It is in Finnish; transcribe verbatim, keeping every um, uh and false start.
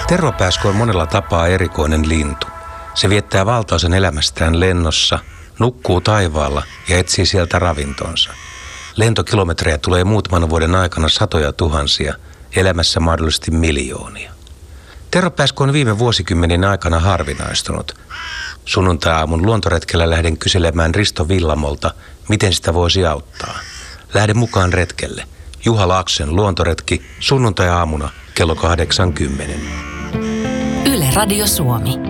Tervapääsky on monella tapaa erikoinen lintu. Se viettää valtaosan elämästään lennossa, nukkuu taivaalla ja etsii sieltä ravintonsa. Lentokilometrejä tulee muutaman vuoden aikana satoja tuhansia, elämässä mahdollisesti miljoonia. Tervapääsky on viime vuosikymmenen aikana harvinaistunut. Sunnuntai-aamun luontoretkellä lähden kyselemään Risto Villamolta, miten sitä voisi auttaa. Lähden mukaan retkelle. Juha Laaksosen luontoretki sunnuntai-aamuna kello kahdeksan kymmenen. Yle Radio Suomi.